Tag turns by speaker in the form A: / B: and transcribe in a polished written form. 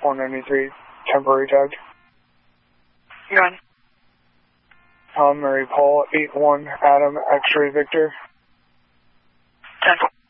A: 493, temporary tagged.
B: You're on.
A: Tom, Mary, Paul, 81, Adam, X-ray, Victor.
B: 10.